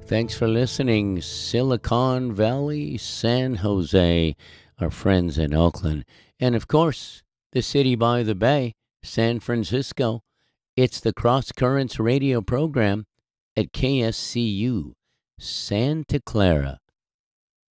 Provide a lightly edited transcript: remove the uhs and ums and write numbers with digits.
Thanks for listening. Silicon Valley, San Jose, our friends in Oakland, and of course, the city by the bay, San Francisco. It's the Cross Currents radio program at KSCU, Santa Clara.